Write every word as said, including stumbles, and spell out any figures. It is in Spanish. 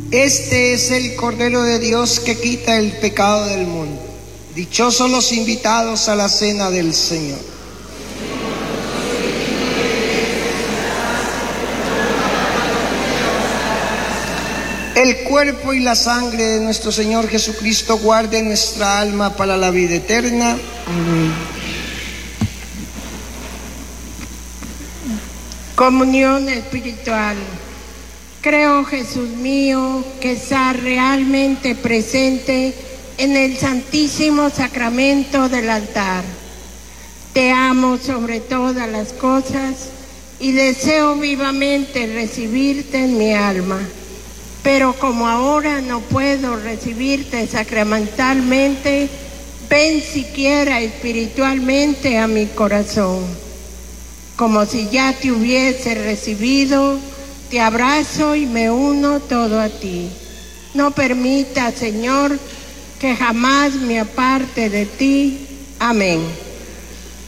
Este es el Cordero de Dios que quita el pecado del mundo. Dichosos los invitados a la cena del Señor. El cuerpo y la sangre de nuestro Señor Jesucristo guarde nuestra alma para la vida eterna. Amén. Comunión espiritual. Creo, Jesús mío, que estás realmente presente en el Santísimo Sacramento del altar. Te amo sobre todas las cosas y deseo vivamente recibirte en mi alma. Pero como ahora no puedo recibirte sacramentalmente, ven siquiera espiritualmente a mi corazón. Como si ya te hubiese recibido, te abrazo y me uno todo a ti. No permita, Señor, que jamás me aparte de ti. Amén.